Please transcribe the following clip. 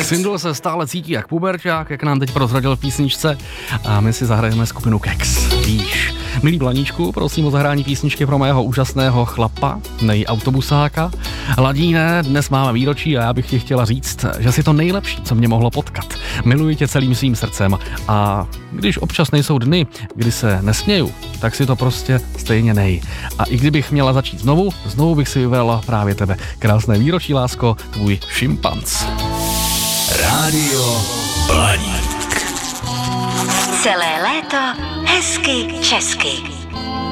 Sindl se stále cítí jak puberťák, jak nám teď prozradil v písničce, a my si zahrajeme skupinu Kex. Víš, milý Blaníčku, prosím o zahrání písničky pro mého úžasného chlapa, nej autobusáka. Ladíne, dnes máme výročí a já bych ti chtěla říct, že jsi to nejlepší, co mě mohlo potkat. Miluji tě celým svým srdcem a když občas nejsou dny, kdy se nesměju, tak si to prostě stejně nej. A i kdybych měla začít znovu bych si vybrala právě tebe. Krásné výročí, lásko, tvůj šimpanz. Rádio Blaník. Celé léto hezky česky.